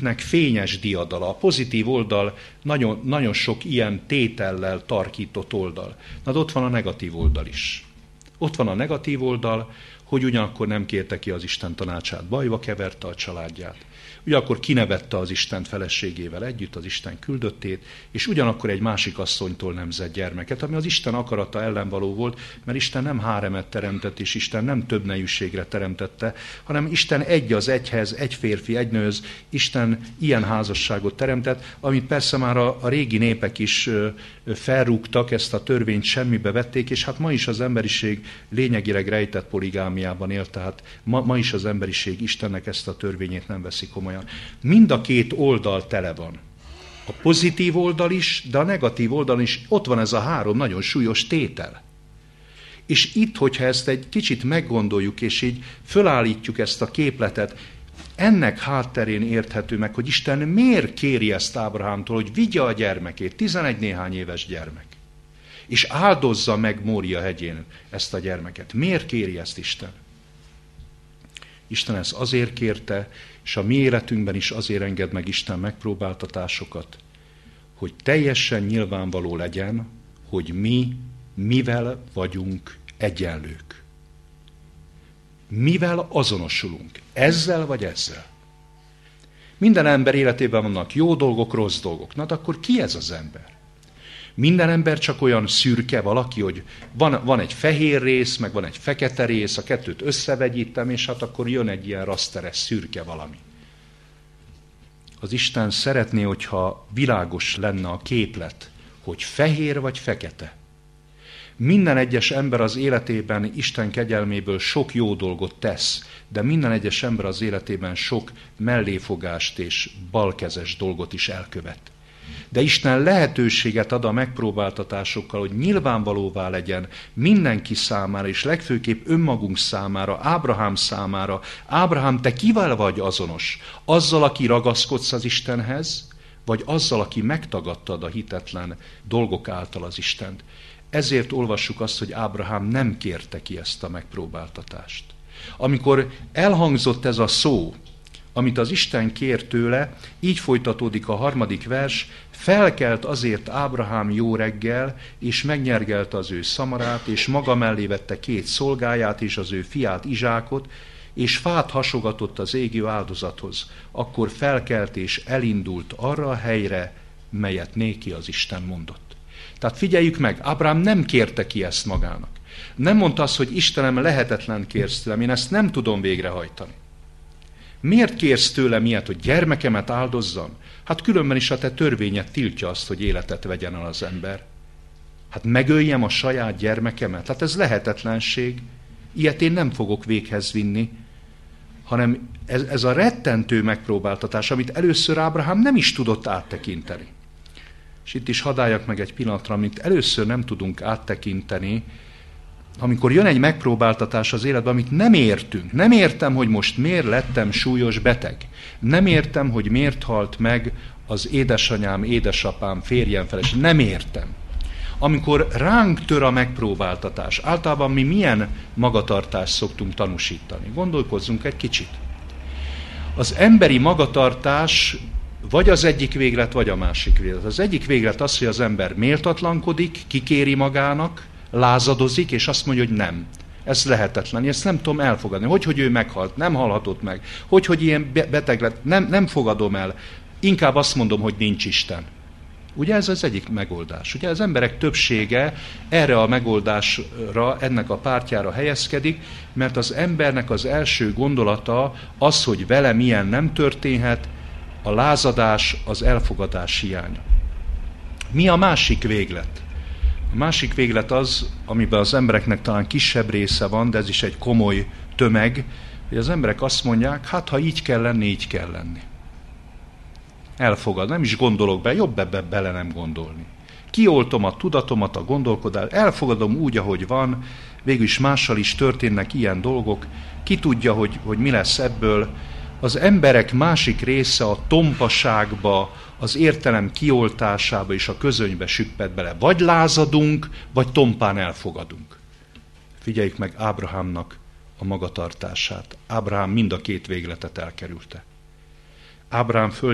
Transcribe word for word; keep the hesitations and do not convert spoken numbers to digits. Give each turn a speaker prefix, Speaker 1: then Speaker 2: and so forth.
Speaker 1: hitnek fényes diadala. A pozitív oldal nagyon, nagyon sok ilyen tétellel tarkított oldal. Na, de ott van a negatív oldal is. Ott van a negatív oldal, hogy ugyanakkor nem kérte ki az Isten tanácsát, bajba keverte a családját. Ugyanakkor kinevette az Isten feleségével együtt, az Isten küldöttét, és ugyanakkor egy másik asszonytól nemzett gyermeket, ami az Isten akarata ellen való volt, mert Isten nem háremet teremtett, és Isten nem több nejűségre teremtette, hanem Isten egy az egyhez, egy férfi, egy nőhöz, Isten ilyen házasságot teremtett, amit persze már a, a régi népek is ö, ö, felrúgtak, ezt a törvényt semmibe vették, és hát ma is az emberiség lényegileg rejtett poligámiában él, tehát ma, ma is az emberiség Istennek ezt a törvényét nem veszi komolyan. Mind a két oldal tele van. A pozitív oldal is, de a negatív oldal is, ott van ez a három nagyon súlyos tétel. És itt, hogyha ezt egy kicsit meggondoljuk, és így fölállítjuk ezt a képletet, ennek hátterén érthető meg, hogy Isten miért kéri ezt Ábrahámtól, hogy vigye a gyermekét, tizenegy néhány éves gyermek, és áldozza meg Mória hegyén ezt a gyermeket. Miért kéri ezt Isten? Isten ezt azért kérte, és a mi életünkben is azért enged meg Isten megpróbáltatásokat, hogy teljesen nyilvánvaló legyen, hogy mi mivel vagyunk egyenlők. Mivel azonosulunk? Ezzel vagy ezzel? Minden ember életében vannak jó dolgok, rossz dolgok. Na, akkor ki ez az ember? Minden ember csak olyan szürke valaki, hogy van, van egy fehér rész, meg van egy fekete rész, a kettőt összevegyítem, és hát akkor jön egy ilyen raszteres szürke valami. Az Isten szeretné, hogyha világos lenne a képlet, hogy fehér vagy fekete. Minden egyes ember az életében Isten kegyelméből sok jó dolgot tesz, de minden egyes ember az életében sok melléfogást és balkezes dolgot is elkövet. De Isten lehetőséget ad a megpróbáltatásokkal, hogy nyilvánvalóvá legyen mindenki számára, és legfőképp önmagunk számára, Ábrahám számára. Ábrahám, te kivel vagy azonos? Azzal, aki ragaszkodsz az Istenhez, vagy azzal, aki megtagadtad a hitetlen dolgok által az Istent? Ezért olvassuk azt, hogy Ábrahám nem kérte ki ezt a megpróbáltatást. Amikor elhangzott ez a szó, amit az Isten kér tőle, így folytatódik a harmadik vers, felkelt azért Ábrahám jó reggel, és megnyergelte az ő szamarát, és maga mellé vette két szolgáját, és az ő fiát Izsákot, és fát hasogatott az égő áldozathoz. Akkor felkelt és elindult arra a helyre, melyet néki az Isten mondott. Tehát figyeljük meg, Ábrahám nem kérte ki ezt magának. Nem mondta azt, hogy Istenem, lehetetlen kérsz tőlem, én ezt nem tudom végrehajtani. Miért kérsz tőlem ilyet, hogy gyermekemet áldozzam? Hát különben is a te törvényed tiltja azt, hogy életet vegyen el az ember. Hát megöljem a saját gyermekemet? Hát ez lehetetlenség. Ilyet én nem fogok véghez vinni, hanem ez, ez a rettentő megpróbáltatás, amit először Ábrahám nem is tudott áttekinteni. És itt is hadd álljak meg egy pillanatra, amit először nem tudunk áttekinteni, amikor jön egy megpróbáltatás az életben, amit nem értünk. Nem értem, hogy most miért lettem súlyos beteg. Nem értem, hogy miért halt meg az édesanyám, édesapám, férjem feles. Nem értem. Amikor ránk tör a megpróbáltatás, általában mi milyen magatartást szoktunk tanúsítani? Gondolkozzunk egy kicsit. Az emberi magatartás vagy az egyik véglet, vagy a másik véglet. Az egyik véglet az, hogy az ember méltatlankodik, kikéri magának, lázadozik, és azt mondja, hogy nem. Ez lehetetlen, ezt nem tudom elfogadni. Hogy, hogy ő meghalt, nem halhatott meg. Hogy, hogy ilyen beteg lett, nem, nem fogadom el. Inkább azt mondom, hogy nincs Isten. Ugye ez az egyik megoldás. Ugye az emberek többsége erre a megoldásra, ennek a pártjára helyezkedik, mert az embernek az első gondolata az, hogy vele milyen nem történhet, a lázadás, az elfogadás hiánya. Mi a másik véglet? A másik véglet az, amiben az embereknek talán kisebb része van, de ez is egy komoly tömeg, hogy az emberek azt mondják, hát ha így kell lenni, így kell lenni. Elfogad, nem is gondolok be, jobb ebbe bele nem gondolni. Kioltom a tudatomat, a gondolkodást, elfogadom úgy, ahogy van, végül is mással is történnek ilyen dolgok, ki tudja, hogy, hogy mi lesz ebből. Az emberek másik része a tompaságba, az értelem kioltásába és a közönybe süpped bele. Vagy lázadunk, vagy tompán elfogadunk. Figyeljük meg Ábrahámnak a magatartását. Ábrahám mind a két végletet elkerülte. Ábrahám föl